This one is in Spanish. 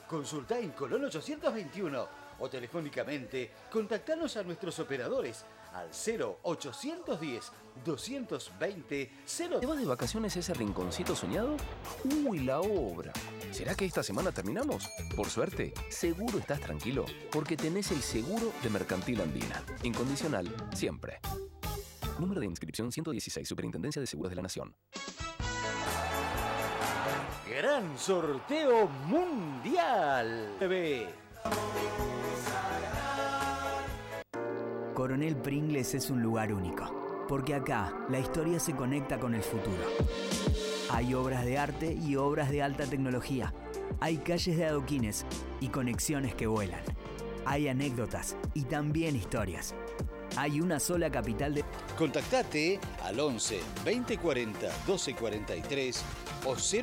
Consulta en Colón 821 o telefónicamente contactanos a nuestros operadores al 0810 220 0. ¿Te vas de vacaciones a ese rinconcito soñado? ¡Uy, la obra! ¿Será que esta semana terminamos? Por suerte, seguro estás tranquilo, porque tenés el seguro de Mercantil Andina. Incondicional, siempre. Número de inscripción 116, Superintendencia de Seguros de la Nación. Gran sorteo mundial. Coronel Pringles es un lugar único, porque acá la historia se conecta con el futuro. Hay obras de arte y obras de alta tecnología. Hay calles de adoquines y conexiones que vuelan. Hay anécdotas y también historias. Hay una sola capital de... Contactate al 11 2040 1243 o 0